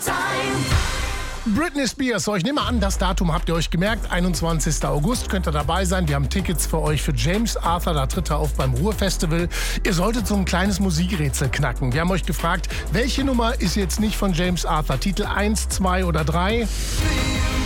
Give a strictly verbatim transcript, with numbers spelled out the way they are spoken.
Britney Spears, so, ich nehme an, das Datum habt ihr euch gemerkt, einundzwanzigster August könnt ihr dabei sein. Wir haben Tickets für euch für James Arthur, da tritt er auf beim Ruhr-Festival. Ihr solltet so ein kleines Musikrätsel knacken. Wir haben euch gefragt, welche Nummer ist jetzt nicht von James Arthur? Titel eins, zwei oder drei?